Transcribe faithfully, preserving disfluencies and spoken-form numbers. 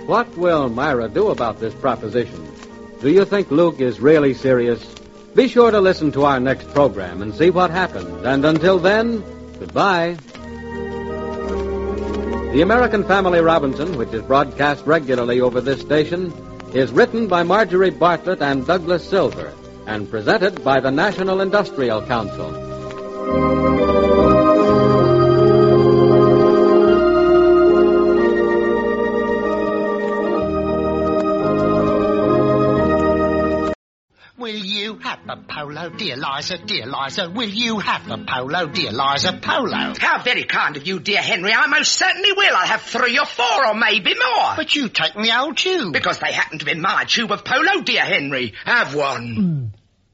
What will Myra do about this proposition? Do you think Luke is really serious? Be sure to listen to our next program and see what happens. And until then, goodbye. The American Family Robinson, which is broadcast regularly over this station, is written by Marjorie Bartlett and Douglas Silver and presented by the National Industrial Council. Will you have the polo, dear Liza, dear Liza? Will you have the polo, dear Liza, polo? How very kind of you, dear Henry. I most certainly will. I'll have three or four or maybe more. But you take me old tube. Because they happen to be my tube of polo, dear Henry. Have one.